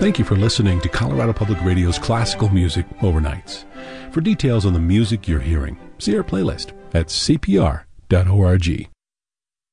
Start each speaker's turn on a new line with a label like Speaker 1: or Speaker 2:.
Speaker 1: Thank you for listening to Colorado Public Radio's Classical Music Overnights. For details on the music you're hearing, see our playlist at cpr.org.